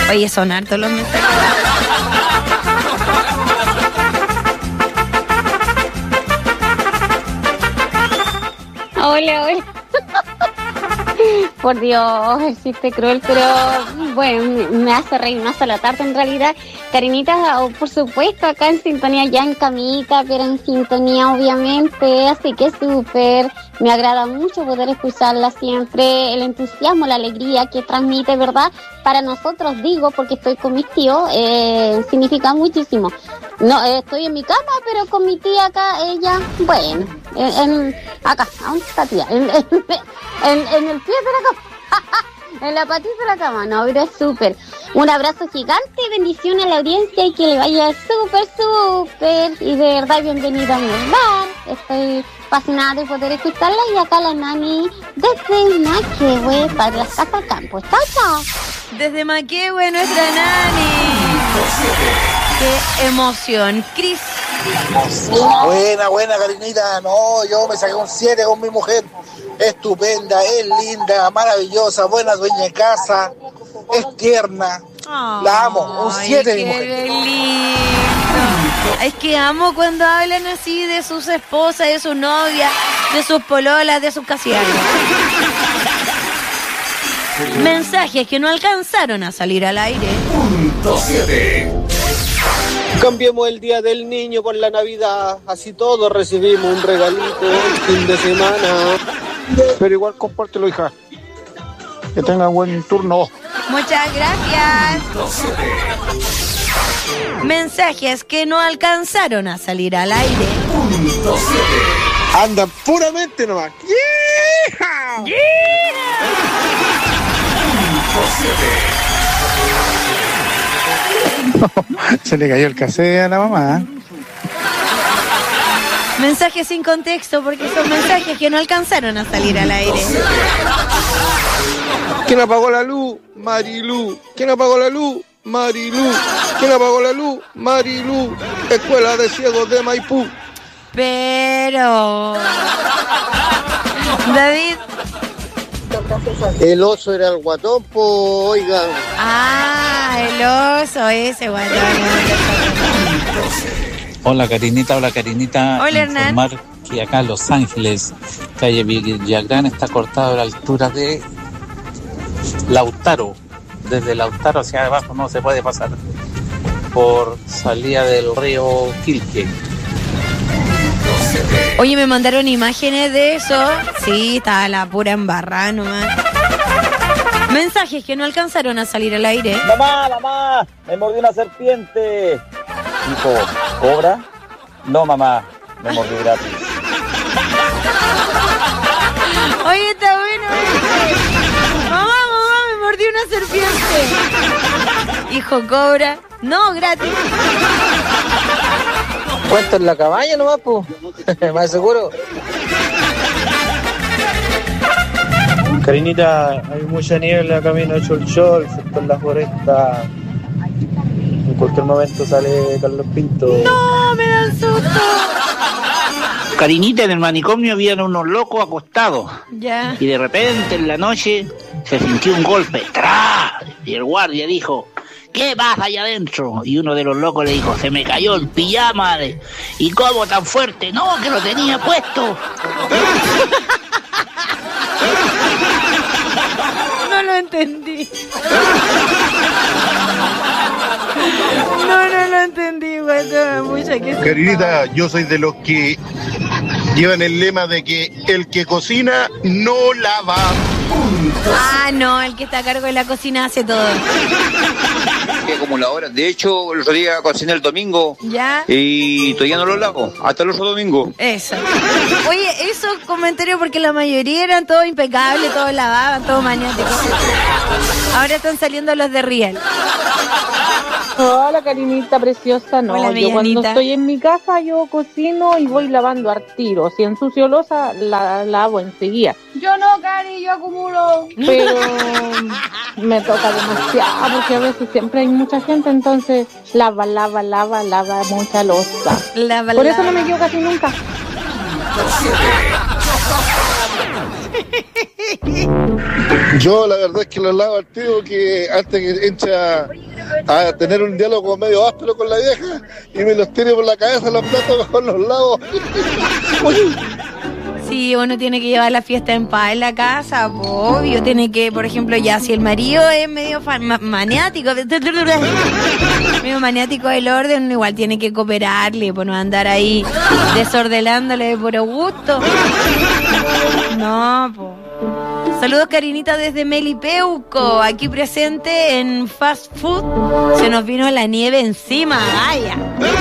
Oye, son hartos los mensajes. Hola, hola. Por Dios, el chiste cruel, pero bueno, me hace reír una sola tarde en realidad. Karinita, por supuesto, acá en sintonía, ya en camita, pero en sintonía obviamente, así que súper. Me agrada mucho poder escucharla siempre, el entusiasmo, la alegría que transmite, ¿verdad? Para nosotros, digo, porque estoy con mis tíos, significa muchísimo. No, estoy en mi cama, pero con mi tía acá, ella, bueno, acá, ¿dónde está tía? En el pie de la cama, en la patita de la cama, no, pero es súper. Un abrazo gigante y bendiciones a la audiencia y que le vaya súper, y de verdad bienvenida a mi hogar. Estoy fascinada de poder escucharla y acá la Nani desde Maquehue para las casas campo. Chao. Desde Maquehue, nuestra Nani. Qué emoción. Cris. Buena, Karinita. No, yo me saqué un 7 con mi mujer. Estupenda, es linda, maravillosa, buena dueña de casa, es tierna. La amo, un 7 mi mujer. Qué lindo. Es que amo cuando hablan así de sus esposas, de sus novias, de sus pololas, de sus casi algo. Mensajes que no alcanzaron a salir al aire. Punto 7. Cambiemos el día del niño por la Navidad, así todos recibimos un regalito el fin de semana. Pero igual compártelo, hija. Que tengan buen turno. Muchas gracias. Mensajes que no alcanzaron a salir al aire. Punto 7. Andan puramente nomás. ¡Yeah! Punto 7. Se le cayó el cassette a la mamá. Mensajes sin contexto porque son mensajes que no alcanzaron a salir al aire. ¿Quién apagó la luz? Marilú. ¿Quién apagó la luz? Marilú. ¿Quién apagó la luz? Marilú. Escuela de Ciegos de Maipú. Pero... David. El oso era el guatón, oigan. Ah, el oso ese guatón. Hola Karinita. Hola, Hernán. Informar que acá en Los Ángeles, calle Villagrán, está cortado a la altura de Lautaro. Desde Lautaro hacia abajo no se puede pasar por salida del río Quilque. Oye, me mandaron imágenes de eso. Sí, estaba la pura embarrada nomás. Mensajes que no alcanzaron a salir al aire. Mamá, me mordió una serpiente. Hijo, ¿cobra? No, mamá, me mordió gratis. Oye, está bueno. Mamá, me mordió una serpiente. Hijo, cobra. No, gratis. ¿Cuánto en la cabaña nomás, po? Más seguro. Karinita, hay mucha niebla camino a Cholchol, sector La Floresta. En cualquier momento sale Carlos Pinto. No, me dan susto. Karinita, en el manicomio habían unos locos acostados. Ya. Y de repente en la noche se sintió un golpe. ¡Tra! Y el guardia dijo: ¿qué pasa allá adentro? Y uno de los locos le dijo: se me cayó el pijama. ¿Y cómo tan fuerte? No, que lo tenía puesto. No lo entendí. No lo entendí, guato. Karinita, yo soy de los que llevan el lema de que el que cocina no lava. Ah, no, el que está a cargo de la cocina hace todo. Acumuladora. De hecho, el otro día cociné el domingo. ¿Ya? Y todavía no lo lavo. Hasta el otro domingo. Eso. Oye, esos comentarios porque la mayoría eran todos impecables, todos lavaban, todos maniáticos. Ahora están saliendo los de Riel. Hola, Karinita preciosa. No, hola, yo cuando estoy en mi casa yo cocino y voy lavando al tiro. Si ensucio losa, la lavo enseguida. Yo no, Cari, yo acumulo. Pero me toca demasiado porque a veces siempre hay mucha gente, entonces lava mucha losa. Por eso no me quedo casi nunca. Yo la verdad es que los lavo al tío que antes que entra a tener un diálogo medio áspero con la vieja y me los tire por la cabeza los platos con los lavos. Sí, uno tiene que llevar la fiesta en paz en la casa, obvio. Tiene que, por ejemplo, ya si el marido es medio maniático, medio maniático del orden, igual tiene que cooperarle, por no andar ahí desordenándole de puro gusto. No, po. Saludos, Karinita, desde Melipeuco, aquí presente en Fast Food. Se nos vino la nieve encima, vaya.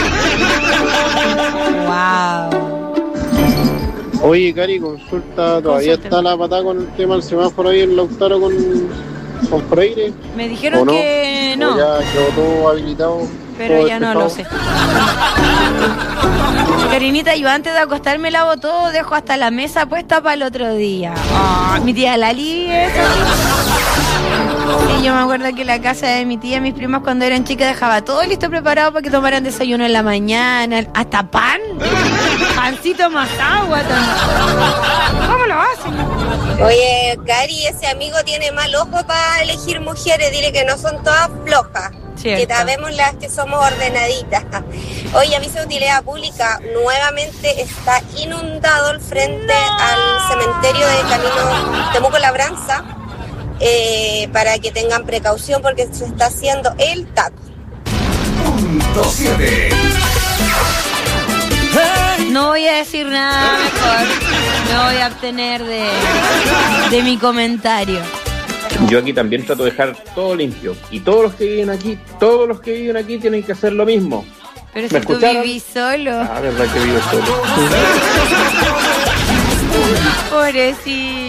Wow. Oye, Cari, consulta, ¿todavía está la patada con el tema del semáforo ahí en Lautaro con Freire? Me dijeron no? Que no. ¿O ya quedó todo habilitado? Pero ya no lo sé. Karinita, yo antes de acostarme lavo todo, dejo hasta la mesa puesta para el otro día. Oh, mi tía Lali, eso. Sí, yo me acuerdo que la casa de mi tía, mis primas cuando eran chicas dejaba todo listo preparado para que tomaran desayuno en la mañana, hasta pan, pancito más agua también. ¿Cómo lo hacen? Oye, Cari, ese amigo tiene mal ojo para elegir mujeres, dile que no son todas flojas. Cierto. Que sabemos las que somos ordenaditas. Hoy aviso de utilidad pública, nuevamente está inundado el frente al cementerio de Camino Temuco-Labranza, para que tengan precaución porque se está haciendo el taco. Punto 7. No voy a decir nada mejor, me voy a abstener de mi comentario. Yo aquí también trato de dejar todo limpio. Y todos los que viven aquí tienen que hacer lo mismo. Pero si tú vivís solo. Ah, verdad que vivo solo. Pobrecito.